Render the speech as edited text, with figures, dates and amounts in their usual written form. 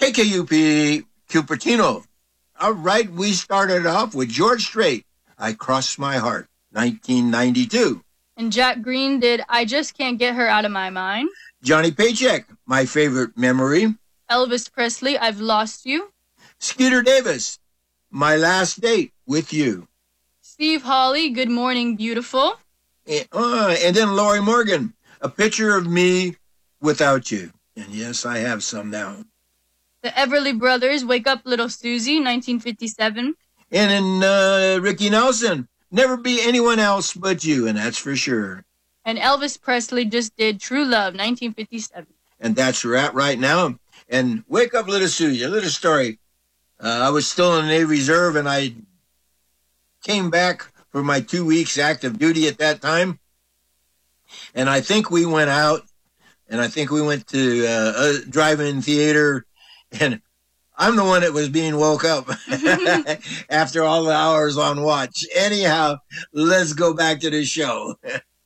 KKUP Cupertino. All right, we started off with George Strait, I Crossed My Heart, 1992. And Jack Green did I Just Can't Get Her Out of My Mind. Johnny Paycheck, My Favorite Memory. Elvis Presley, I've Lost You. Skeeter Davis, My Last Date with You. Steve Hawley, Good Morning Beautiful. And then Lori Morgan, A Picture of Me Without You. And yes, I have some now. The Everly Brothers, Wake Up Little Susie, 1957. And then Ricky Nelson, Never Be Anyone Else But You, and that's for sure. And Elvis Presley just did True Love, 1957. And that's where we're at right now. And Wake Up Little Susie, a little story. I was still in the Navy Reserve, and I came back for my 2 weeks active duty at that time. And I think we went out, and I think we went to a drive-in theater, and I'm the one that was being woke up after all the hours on watch. Anyhow, let's go back to the show.